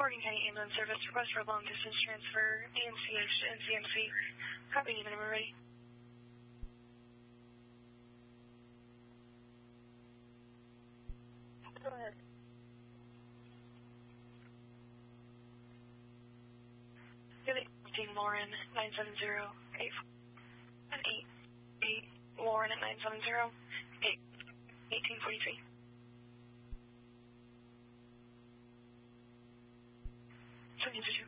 Morgan County Ambulance Service, request for a long-distance transfer, ANCH to NCMC. Copy, unit number ready. Go ahead. Unit 18, Lauren, 970-8. Lauren at 970-8-1843. Second,